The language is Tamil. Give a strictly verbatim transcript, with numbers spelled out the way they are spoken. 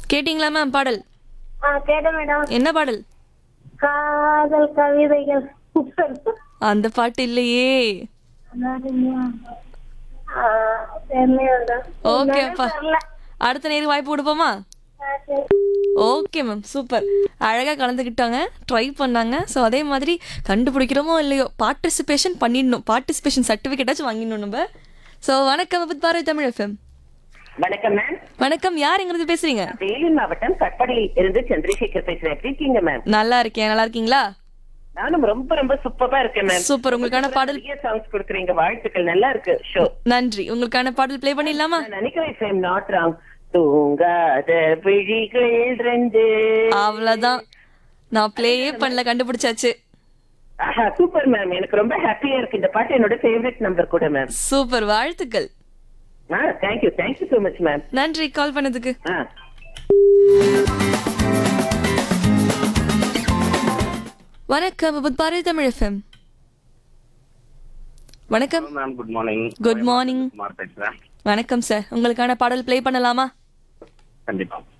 கேட்டிங்களா மேம் பாடல்? ஆ கேட்டேன் மேடம். என்ன பாடல்? காதல் கவிதைகள். அந்த பாட்டு இல்லையே. ஆ, தெரியல மேடம். ஓகேப்பா. தெரியல. அடுத்த நேரம் வாய்ப்பு கொடுப்போமா? ஆ, சரி. Okay ma'am super. அழகாக கலந்துக்கிட்டாங்க, ட்ரை பண்ணாங்க. ஸோ அதே மாதிரி கண்டுபிடிக்கிறோமோ இல்லையோ பார்ட்டிசிபேஷன் பண்ணிடணும். பார்ட்டிசிபேஷன் சர்டிஃபிகேட்டாச்சும் வாங்கிடணும் நம்ம. ஸோ வணக்கம் வித் பாரதி தமிழ் எஃப்எம். வணக்கம் மேம். வணக்கம், யார் எங்கிருந்து பேசுறீங்க? வேலூர் மாவட்டம் கட்பாடியில் இருந்து சந்திரசேகர் பேசுறேன். எப்படி இருக்கீங்க மேம்? நல்லா இருக்கேன், நல்லா இருக்கீங்களா? நானும் ரொம்ப ரொம்ப சூப்பரா இருக்கேன் மேம். சூப்பர். உங்களுக்கான பாடல் நிறைய சாங்ஸ் கொடுக்குறீங்க, வாழ்த்துக்கள். நல்லா இருக்கு ஷோ. நன்றி. உங்களுக்கான பாடல் ப்ளே பண்ணிடலாமா? நான் நினைக்கிறேன் if I'm not wrong, தூங்காத விழிகள் ரெண்டு. அவ்வளவுதான், நான் ப்ளேயே பண்ணல, கண்டுபிடிச்சாச்சு. ஆஹா சூப்பர் மேம். எனக்கு ரொம்ப ஹாப்பியா இருக்கு. இந்த பாட்டு என்னோட ஃபேவரட் நம்பர் கூட மேம். சூப்பர், வாழ்த்துக்கள். ஆ thank you thank you so much ma'am. நன்றி கால் பண்ணதுக்கு. ஆ வணக்கம் வித் பாரதி தமிழ் எஃப்எம். வணக்கம் ma'am. Good morning. Good morning. Kumar பேசுறேன். வணக்கம் சார், உங்களுக்கான பாடல் ப்ளே பண்ணலாமா? கண்டிப்பா.